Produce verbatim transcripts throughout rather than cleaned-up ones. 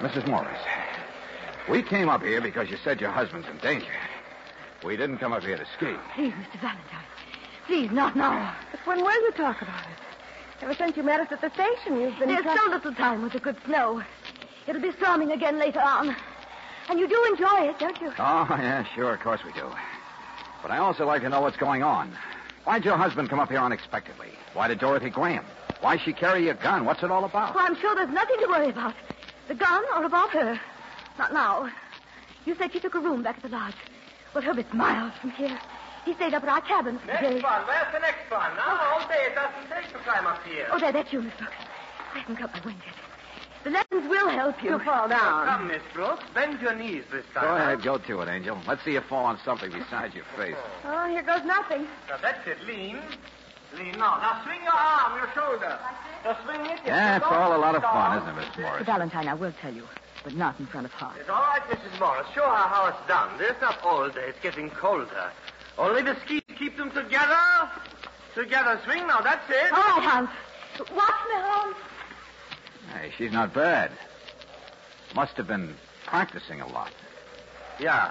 Missus Morris, we came up here because you said your husband's in danger. We didn't come up here to ski. Please, Mister Valentine. Please, not now. But when will you talk about it? Ever since you met us at the station, you've been... There's tra- so little time with the good snow. It'll be storming again later on. And you do enjoy it, don't you? Oh, yeah, sure, of course we do. But I also like to know what's going on. Why'd your husband come up here unexpectedly? Why did Dorothy Graham? Why'd she carry a gun? What's it all about? Well, I'm sure there's nothing to worry about. The gun or about her. Not now. You said she took a room back at the lodge. Well, Herbert's miles from here. He stayed up at our cabin for the day. Next one. Where's the next one? Now, all day it doesn't take to climb up here. Oh, there, that's you, Miss Brooks. I haven't cut my wings yet. The lessons will help you. You fall down. Come, Miss Brooks. Bend your knees this time. Go ahead, go to it, Angel. Let's see you fall on something besides your face. Oh, here goes nothing. Now, that's it. Lean. Lean. Now, now swing your arm, your shoulder. Now, swing it. Yeah, it's all a lot of fun, isn't it, Miss Mister Morris? Valentine, I will tell you, but not in front of Hans. It's all right, Missus Morris. Show her how it's done. There's not all day. It's getting colder. Only the skis keep them together. Together. Swing now. That's it. All right, Hans. Watch me, Hans. Hey, she's not bad. Must have been practicing a lot. Yeah.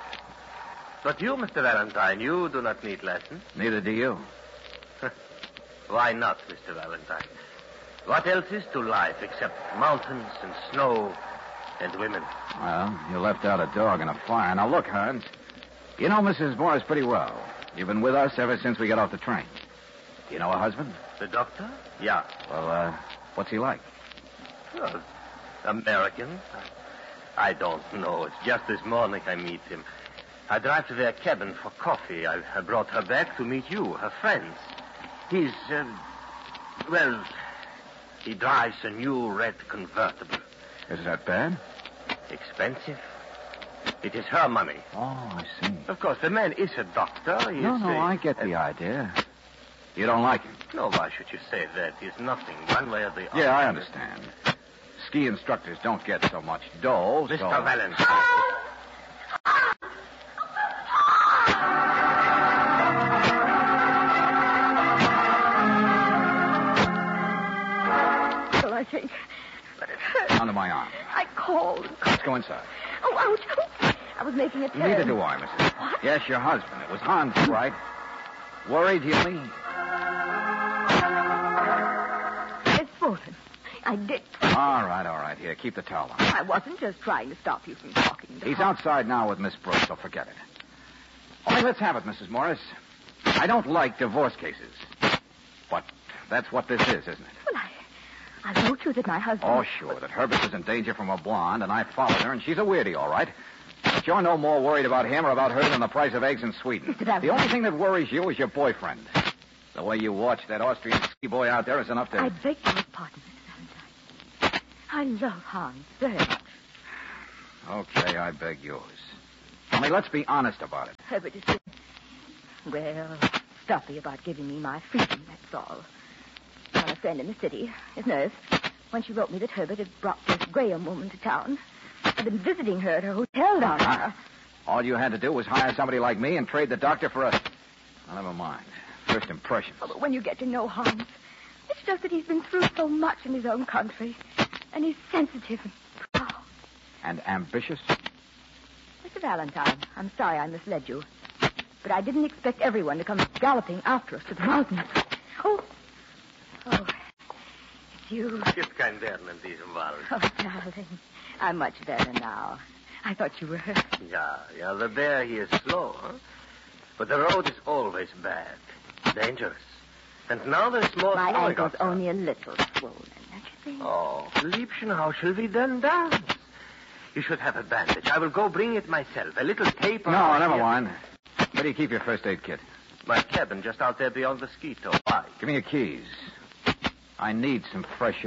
But you, Mister Valentine, you do not need lessons. Neither do you. Why not, Mister Valentine? What else is to life except mountains and snow and women? Well, you left out a dog and a fire. Now, look, Hans. You know Missus Morris pretty well. You've been with us ever since we got off the train. You know her husband? The doctor? Yeah. Well, uh, what's he like? Well, American? I don't know. It's just this morning I meet him. I drive to their cabin for coffee. I, I brought her back to meet you, her friends. He's, uh, well, he drives a new red convertible. Is that bad? Expensive. It is her money. Oh, I see. Of course, the man is a doctor. He No, is no, a- I get the idea. You don't like him? No, why should you say that? He's nothing, one way or the other. Yeah, I understand. Ski instructors don't get so much dough, Mister so... Valentine. Well, I think. But it hurts. Under my arm. I called. Let's go inside. Oh, ouch. I was making a turn. Neither do I, Missus What? Yes, your husband. It was Hans, right? Worried, you mean? It's Fulton. I did. All right, all right. Here, keep the towel on. I wasn't just trying to stop you from talking to He's Hans. outside now with Miss Brooks, so forget it. All right, let's have it, Missus Morris. I don't like divorce cases. But that's what this is, isn't it? Well, I, I wrote you that my husband... Oh, sure, that Herbert was in danger from a blonde, and I followed her, and she's a weirdy, all right. But you're no more worried about him or about her than the price of eggs in Sweden. Mister Valentine. The only thing that worries you is your boyfriend. The way you watch that Austrian ski boy out there is enough to... I beg your pardon, Mister Valentine. I love Hans very much. Okay, I beg yours. Only let's be honest about it. Herbert is... Well, stuffy about giving me my freedom, that's all. Found a friend in the city, his nurse, when she wrote me that Herbert had brought this Graham woman to town. I've been visiting her at her hotel down there. All you had to do was hire somebody like me and trade the doctor for a... Well, never mind. First impressions. Oh, but when you get to know Hans, it's just that he's been through so much in his own country. And he's sensitive and proud. And ambitious? Mister Valentine, I'm sorry I misled you. But I didn't expect everyone to come galloping after us to the mountains. Oh. Oh. It's you. Gibt kein Werden in diesem Wald. Oh, darling. I'm much better now. I thought you were hurt. Yeah, yeah, the bear, he is slow, huh? But the road is always bad, dangerous. And now there's more My snow ankle's outside. only a little swollen, don't you think? Oh, Liebchen, how shall we then dance? You should have a bandage. I will go bring it myself. A little tape. No, on never here. mind. Where do you keep your first aid kit? My cabin just out there beyond the ski toe. Why? Give me your keys. I need some fresh